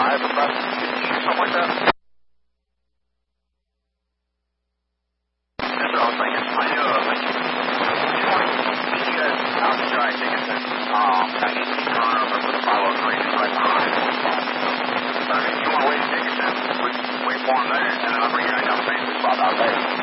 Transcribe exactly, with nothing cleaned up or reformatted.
I have a bus, something like that. That's what I was thinking. I knew it. Like, you want to meet you guys out to dry tickets and, um, I need to keep running over for the five oh three right behind. So, I mean, if you want to wait tickets, then wait, wait for them there, and then I'll bring you guys down the same spot out there.